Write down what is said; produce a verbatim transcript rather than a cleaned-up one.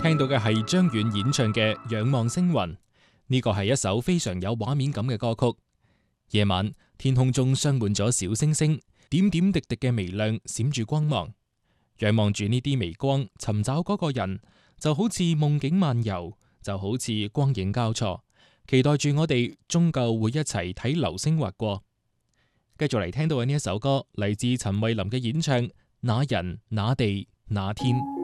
聽到嘅係張遠演唱嘅《仰望星雲》，呢個係一首非常有畫面感嘅歌曲。夜晚天空中鑲滿咗小星星，點點滴滴嘅微亮閃住光芒。仰望住呢啲微光，尋找嗰個人，就好似夢境漫遊，就好似光影交錯，期待住我哋終究會一齊睇流星劃過。繼續嚟聽到嘅呢一首歌，嚟自陳慧琳嘅演唱《那人那地那天》。